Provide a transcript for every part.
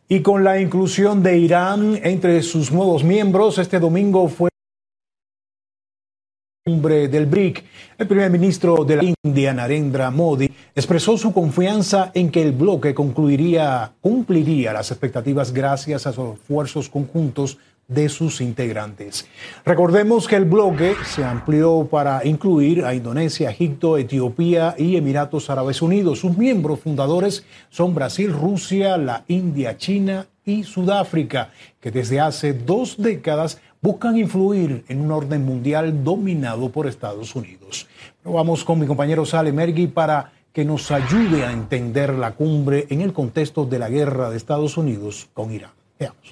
Y con la inclusión de Irán entre sus nuevos miembros, este domingo fue la cumbre del BRIC. El primer ministro de la India, Narendra Modi, expresó su confianza en que el bloque cumpliría las expectativas gracias a los esfuerzos conjuntos de sus integrantes. Recordemos que el bloque se amplió para incluir a Indonesia, Egipto, Etiopía y Emiratos Árabes Unidos. Sus miembros fundadores son Brasil, Rusia, la India, China y Sudáfrica, que desde hace 2 décadas buscan influir en un orden mundial dominado por Estados Unidos. Pero vamos con mi compañero Saleh Mergui para que nos ayude a entender la cumbre en el contexto de la guerra de Estados Unidos con Irán. Veamos.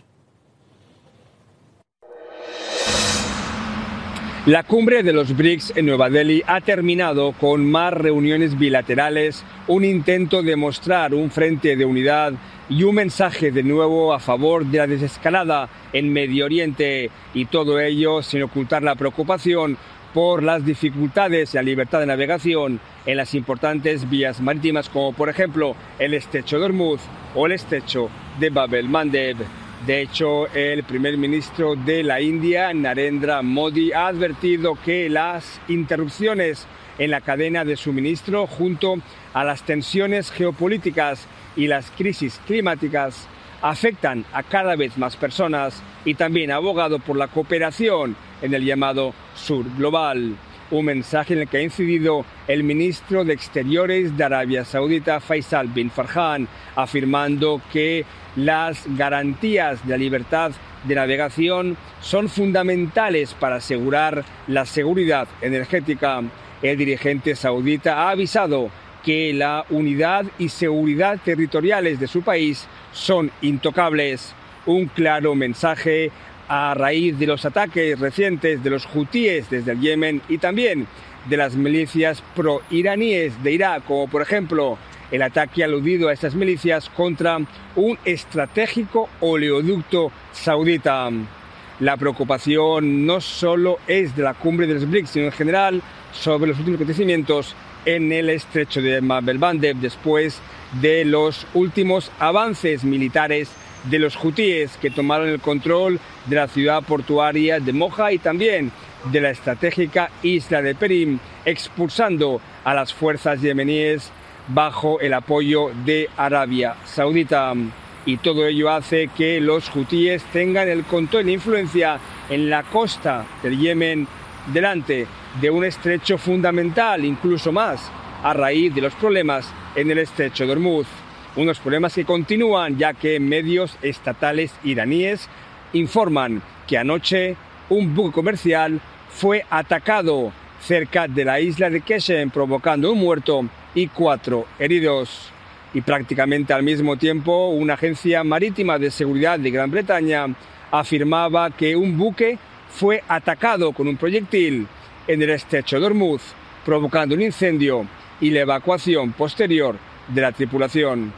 La cumbre de los BRICS en Nueva Delhi ha terminado con más reuniones bilaterales, un intento de mostrar un frente de unidad y un mensaje de nuevo a favor de la desescalada en Medio Oriente, y todo ello sin ocultar la preocupación por las dificultades y la libertad de navegación en las importantes vías marítimas como por ejemplo el estrecho de Hormuz o el estrecho de Bab el-Mandeb. De hecho, el primer ministro de la India, Narendra Modi, ha advertido que las interrupciones en la cadena de suministro, junto a las tensiones geopolíticas y las crisis climáticas, afectan a cada vez más personas, y también ha abogado por la cooperación en el llamado Sur Global. Un mensaje en el que ha incidido el ministro de Exteriores de Arabia Saudita, Faisal bin Farhan, afirmando que las garantías de la libertad de navegación son fundamentales para asegurar la seguridad energética. El dirigente saudita ha avisado que la unidad y seguridad territoriales de su país son intocables. Un claro mensaje a raíz de los ataques recientes de los hutíes desde el Yemen y también de las milicias pro-iraníes de Irak, como por ejemplo el ataque aludido a estas milicias contra un estratégico oleoducto saudita. La preocupación no solo es de la cumbre de los BRICS, sino en general sobre los últimos acontecimientos en el estrecho de Bab el-Mandeb después de los últimos avances militares de los hutíes, que tomaron el control de la ciudad portuaria de Moja y también de la estratégica isla de Perim, expulsando a las fuerzas yemeníes bajo el apoyo de Arabia Saudita. Y todo ello hace que los hutíes tengan el control e influencia en la costa del Yemen, delante de un estrecho fundamental, incluso más, a raíz de los problemas en el estrecho de Hormuz. Unos problemas que continúan, ya que medios estatales iraníes informan que anoche un buque comercial fue atacado cerca de la isla de Qeshm, provocando un muerto y 4 heridos. Y prácticamente al mismo tiempo, una agencia marítima de seguridad de Gran Bretaña afirmaba que un buque fue atacado con un proyectil en el estrecho de Hormuz, provocando un incendio y la evacuación posterior de la tripulación.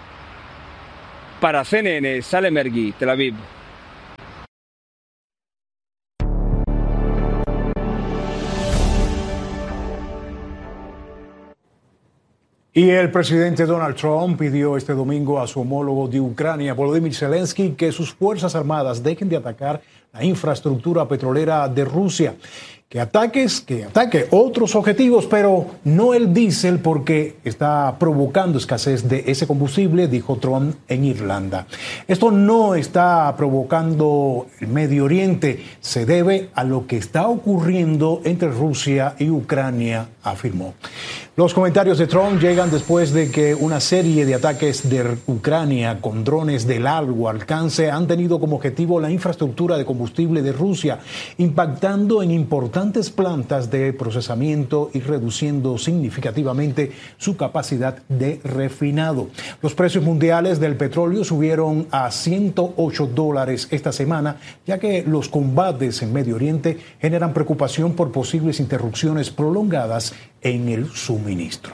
Para CNN, Saleh Mergui, Tel Aviv. Y el presidente Donald Trump pidió este domingo a su homólogo de Ucrania, Volodymyr Zelensky, que sus fuerzas armadas dejen de atacar la infraestructura petrolera de Rusia. Que ataque otros objetivos, pero no el diésel, porque está provocando escasez de ese combustible, dijo Trump en Irlanda. Esto no está provocando el Medio Oriente, se debe a lo que está ocurriendo entre Rusia y Ucrania, afirmó. Los comentarios de Trump llegan después de que una serie de ataques de Ucrania con drones de largo alcance han tenido como objetivo la infraestructura de combustible de Rusia, impactando en importantes plantas de procesamiento y reduciendo significativamente su capacidad de refinado. Los precios mundiales del petróleo subieron a $108 esta semana, ya que los combates en Medio Oriente generan preocupación por posibles interrupciones prolongadas en el suministro.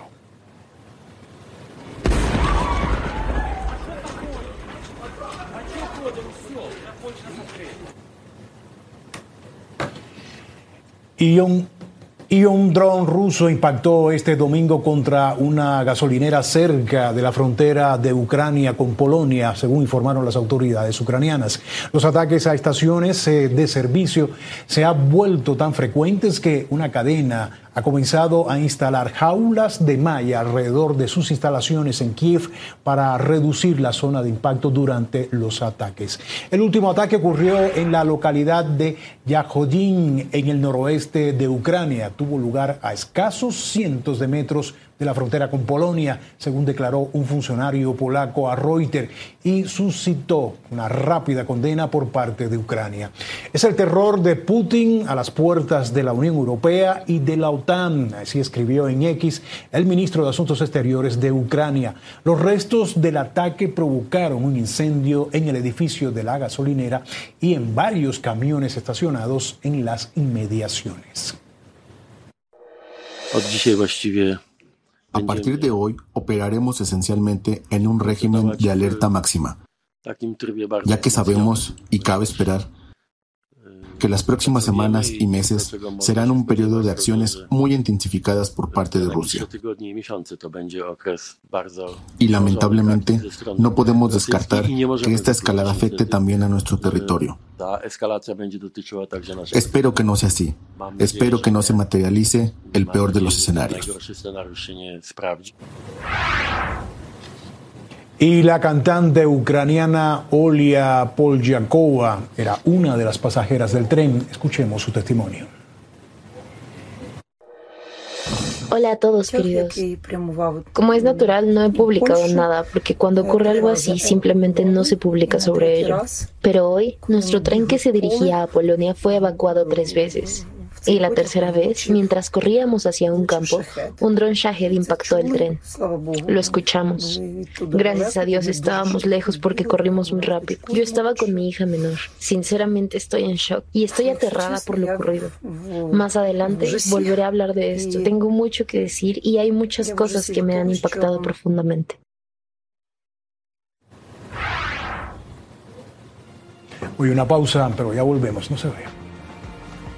Y un dron ruso impactó este domingo contra una gasolinera cerca de la frontera de Ucrania con Polonia, según informaron las autoridades ucranianas. Los ataques a estaciones de servicio se han vuelto tan frecuentes que una cadena ha comenzado a instalar jaulas de malla alrededor de sus instalaciones en Kiev para reducir la zona de impacto durante los ataques. El último ataque ocurrió en la localidad de Yahodin, en el noroeste de Ucrania. Tuvo lugar a escasos cientos de metros de la frontera con Polonia, según declaró un funcionario polaco a Reuters, y suscitó una rápida condena por parte de Ucrania. Es el terror de Putin a las puertas de la Unión Europea y de la OTAN, así escribió en X el ministro de Asuntos Exteriores de Ucrania. Los restos del ataque provocaron un incendio en el edificio de la gasolinera y en varios camiones estacionados en las inmediaciones. A partir de hoy, operaremos esencialmente en un régimen de alerta máxima, ya que sabemos, y cabe esperar, que las próximas semanas y meses serán un periodo de acciones muy intensificadas por parte de Rusia. Y lamentablemente, no podemos descartar que esta escalada afecte también a nuestro territorio. Espero que no sea así. Espero que no se materialice el peor de los escenarios. Y la cantante ucraniana Olia Polyakova era una de las pasajeras del tren. Escuchemos su testimonio. Hola a todos, queridos. Como es natural, no he publicado nada, porque cuando ocurre algo así, simplemente no se publica sobre ello. Pero hoy, nuestro tren que se dirigía a Polonia fue evacuado 3 veces. Y la tercera vez, mientras corríamos hacia un campo, un dron Shahed impactó el tren. Lo escuchamos. Gracias a Dios estábamos lejos porque corrimos muy rápido. Yo estaba con mi hija menor. Sinceramente estoy en shock y estoy aterrada por lo ocurrido. Más adelante volveré a hablar de esto. Tengo mucho que decir y hay muchas cosas que me han impactado profundamente. Hoy una pausa, pero ya volvemos, no se vayan.